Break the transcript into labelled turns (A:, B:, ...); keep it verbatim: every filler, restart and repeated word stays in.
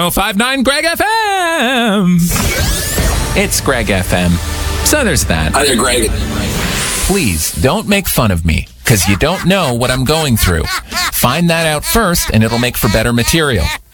A: oh five point nine Greg F M. It's Greg F M. So there's that.
B: Hi there, Greg.
A: Please don't make fun of me, because you don't know what I'm going through. Find that out first, and it'll make for better material.